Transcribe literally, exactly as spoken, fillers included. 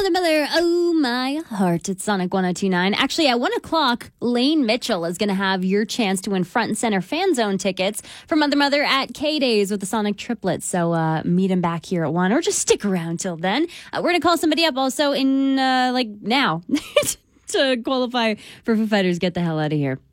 Mother, Mother, oh my heart. It's Sonic one oh two point nine. Actually, at one o'clock, Lane Mitchell is going to have your chance to win front and center fan zone tickets for Mother, Mother at K-Days with the Sonic triplets. So uh, meet him back here at one, or just stick around till then. Uh, we're going to call somebody up also in, uh, like, now to qualify for Foo Fighters Get the Hell Out of Here.